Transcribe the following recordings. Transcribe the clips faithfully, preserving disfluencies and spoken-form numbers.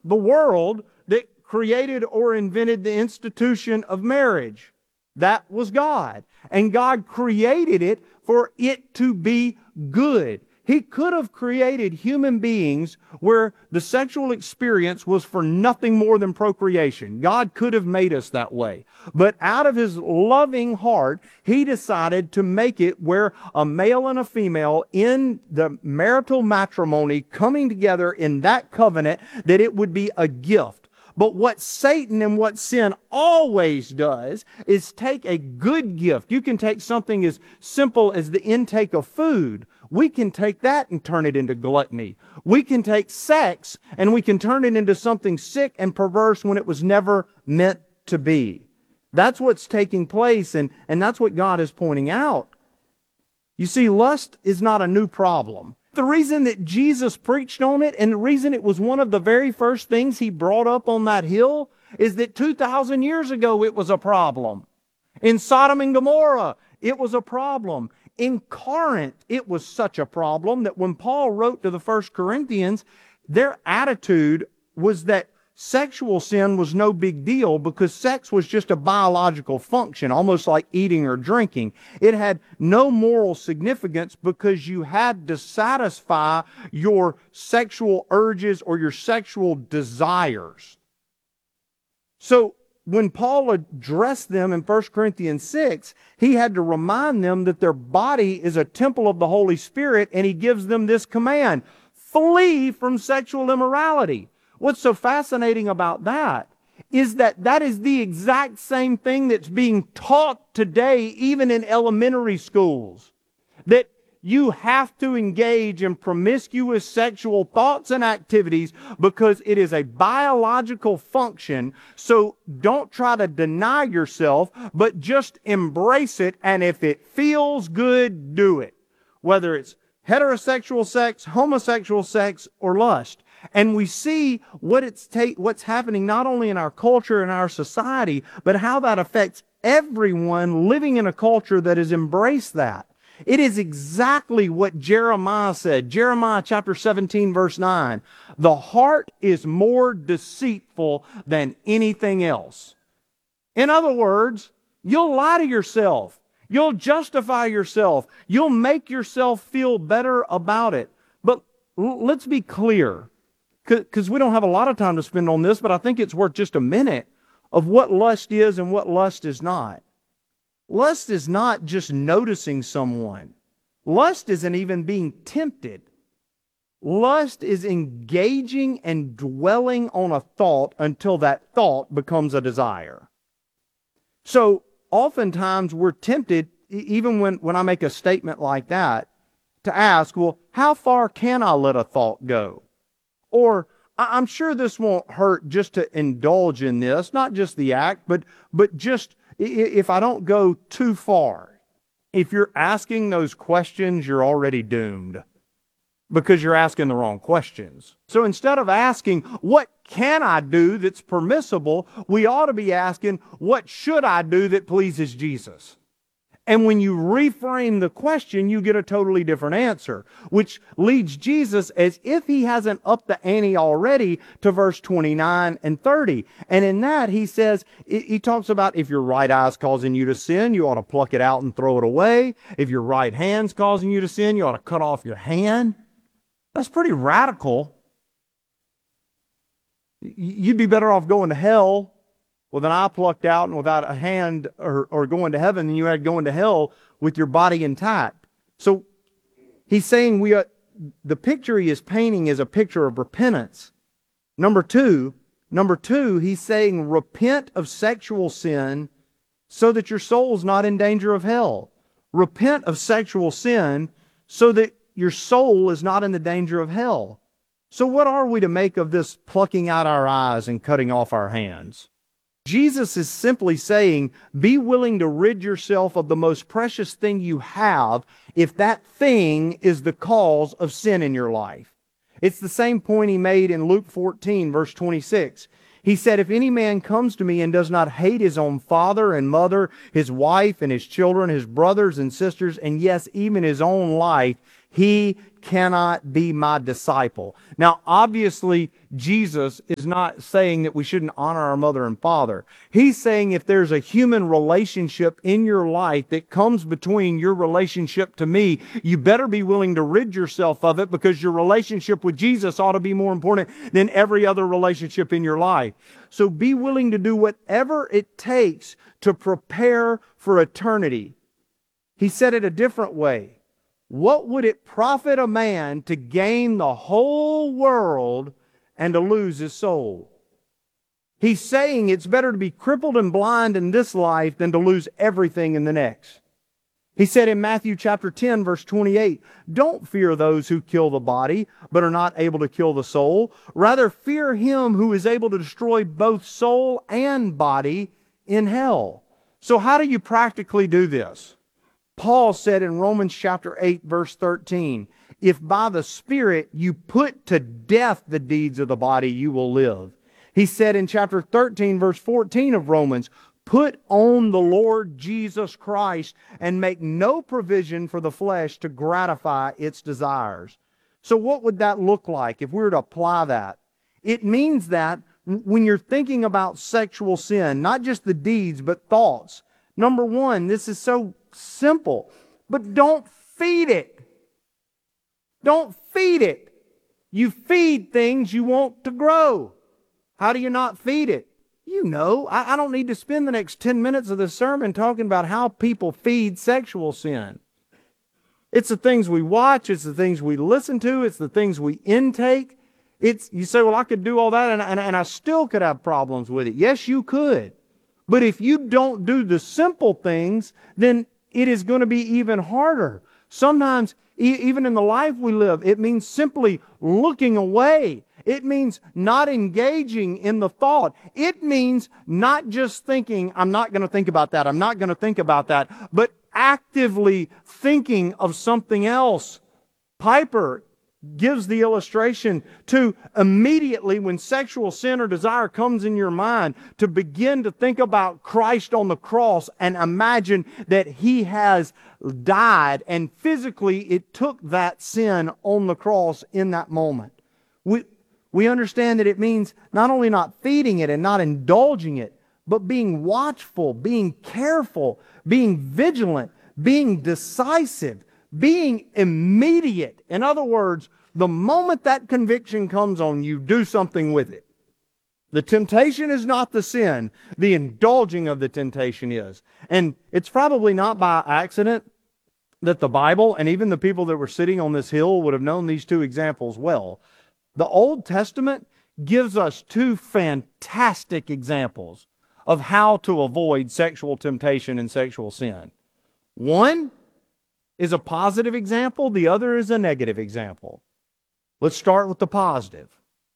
the world that created or invented the institution of marriage? That was God. And God created it for it to be good. He could have created human beings where the sexual experience was for nothing more than procreation. God could have made us that way. But out of His loving heart, He decided to make it where a male and a female in the marital matrimony coming together in that covenant, that it would be a gift. But what Satan and what sin always does is take a good gift. You can take something as simple as the intake of food. We can take that and turn it into gluttony. We can take sex and we can turn it into something sick and perverse when it was never meant to be. That's what's taking place, and, and that's what God is pointing out. You see, lust is not a new problem. The reason that Jesus preached on it, and the reason it was one of the very first things He brought up on that hill, is that two thousand years ago it was a problem. In Sodom and Gomorrah, it was a problem. In Corinth, it was such a problem that when Paul wrote to the First Corinthians, their attitude was that sexual sin was no big deal because sex was just a biological function, almost like eating or drinking. It had no moral significance because you had to satisfy your sexual urges or your sexual desires. So when Paul addressed them in First Corinthians six, he had to remind them that their body is a temple of the Holy Spirit, and he gives them this command: flee from sexual immorality. What's so fascinating about that is that that is the exact same thing that's being taught today, even in elementary schools. That you have to engage in promiscuous sexual thoughts and activities because it is a biological function. So don't try to deny yourself, but just embrace it. And if it feels good, do it. Whether it's heterosexual sex, homosexual sex, or lust. And we see what it's ta- what's happening not only in our culture and our society, but how that affects everyone living in a culture that has embraced that. It is exactly what Jeremiah said. Jeremiah chapter seventeen, verse nine. The heart is more deceitful than anything else. In other words, you'll lie to yourself. You'll justify yourself. You'll make yourself feel better about it. But l- let's be clear, because we don't have a lot of time to spend on this, but I think it's worth just a minute of what lust is and what lust is not. Lust is not just noticing someone. Lust isn't even being tempted. Lust is engaging and dwelling on a thought until that thought becomes a desire. So oftentimes we're tempted, even when, when I make a statement like that, to ask, well, how far can I let a thought go? Or, I'm sure this won't hurt just to indulge in this, not just the act, but, but just if I don't go too far. If you're asking those questions, you're already doomed because you're asking the wrong questions. So instead of asking, what can I do that's permissible, we ought to be asking, what should I do that pleases Jesus? And when you reframe the question, you get a totally different answer, which leads Jesus, as if He hasn't upped the ante already, to verse twenty-nine and thirty. And in that, He says, He talks about if your right eye's causing you to sin, you ought to pluck it out and throw it away. If your right hand's causing you to sin, you ought to cut off your hand. That's pretty radical. You'd be better off going to hell with an eye plucked out and without a hand, or, or going to heaven, than you had going to hell with your body intact. So He's saying we are, the picture He is painting is a picture of repentance. Number two, number two, He's saying repent of sexual sin so that your soul's not in danger of hell. Repent of sexual sin so that your soul is not in the danger of hell. So what are we to make of this plucking out our eyes and cutting off our hands? Jesus is simply saying, be willing to rid yourself of the most precious thing you have if that thing is the cause of sin in your life. It's the same point He made in Luke fourteen, verse twenty-six. He said, if any man comes to me and does not hate his own father and mother, his wife and his children, his brothers and sisters, and yes, even his own life, he cannot be my disciple. Now, obviously, Jesus is not saying that we shouldn't honor our mother and father. He's saying if there's a human relationship in your life that comes between your relationship to me, you better be willing to rid yourself of it, because your relationship with Jesus ought to be more important than every other relationship in your life. So be willing to do whatever it takes to prepare for eternity. He said it a different way. What would it profit a man to gain the whole world and to lose his soul? He's saying it's better to be crippled and blind in this life than to lose everything in the next. He said in Matthew chapter ten, verse twenty-eight, "Don't fear those who kill the body, but are not able to kill the soul. Rather fear him who is able to destroy both soul and body in hell." So how do you practically do this? Paul said in Romans chapter eight, verse thirteen, "If by the Spirit you put to death the deeds of the body, you will live." He said in chapter thirteen, verse fourteen of Romans, "Put on the Lord Jesus Christ and make no provision for the flesh to gratify its desires." So what would that look like if we were to apply that? It means that when you're thinking about sexual sin, not just the deeds, but thoughts. Number one, this is so simple, but don't feed it. Don't feed it. You feed things you want to grow. How do you not feed it? You know, I, I don't need to spend the next ten minutes of this sermon talking about how people feed sexual sin. It's the things we watch, it's the things we listen to, it's the things we intake. It's, you say, well, I could do all that and, and, and I still could have problems with it. Yes, you could. But if you don't do the simple things, then it is going to be even harder. Sometimes, e- even in the life we live, it means simply looking away. It means not engaging in the thought. It means not just thinking, I'm not going to think about that, I'm not going to think about that, but actively thinking of something else. Piper gives the illustration to immediately when sexual sin or desire comes in your mind, to begin to think about Christ on the cross and imagine that He has died, and physically it took that sin on the cross in that moment. We, we understand that it means not only not feeding it and not indulging it, but being watchful, being careful, being vigilant, being decisive, being immediate. In other words, the moment that conviction comes on you, do something with it. The temptation is not the sin. The indulging of the temptation is. And it's probably not by accident that the Bible and even the people that were sitting on this hill would have known these two examples well. The Old Testament gives us two fantastic examples of how to avoid sexual temptation and sexual sin. One is a positive example. The other is a negative example. Let's start with the positive.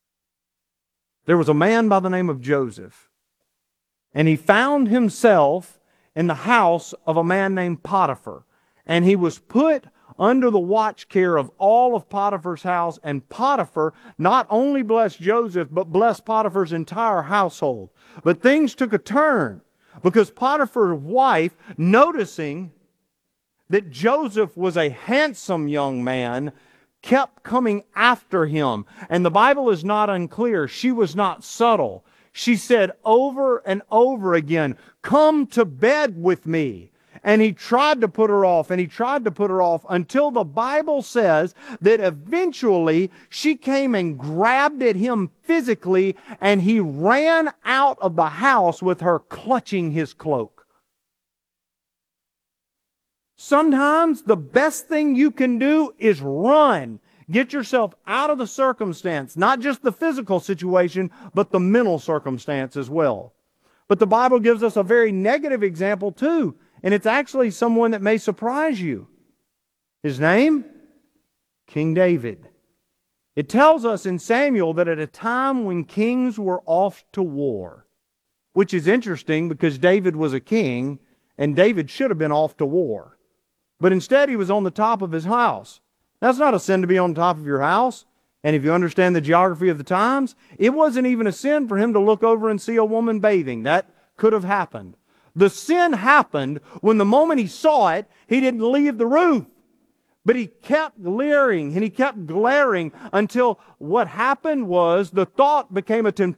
There was a man by the name of Joseph, and he found himself in the house of a man named Potiphar, and he was put under the watch care of all of Potiphar's house, and Potiphar not only blessed Joseph, but blessed Potiphar's entire household. But things took a turn, because Potiphar's wife, noticing that Joseph was a handsome young man, kept coming after him. And the Bible is not unclear. She was not subtle. She said over and over again, "Come to bed with me." And he tried to put her off, and he tried to put her off, until the Bible says that eventually she came and grabbed at him physically, and he ran out of the house with her clutching his cloak. Sometimes the best thing you can do is run. Get yourself out of the circumstance, not just the physical situation, but the mental circumstance as well. But the Bible gives us a very negative example too, and it's actually someone that may surprise you. His name? King David. It tells us in Samuel that at a time when kings were off to war, which is interesting because David was a king, and David should have been off to war. But instead, he was on the top of his house. That's not a sin to be on top of your house. And if you understand the geography of the times, it wasn't even a sin for him to look over and see a woman bathing. That could have happened. The sin happened when the moment he saw it, he didn't leave the roof. But he kept leering and he kept glaring until what happened was the thought became a